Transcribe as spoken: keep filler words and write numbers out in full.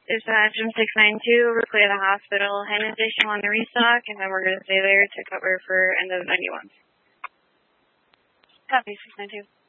It's uh, Gym six nine two, over clear the hospital. Hennon Station on the restock, and then we're going to stay there to cover for end of ninety-one. Copy, six nine two.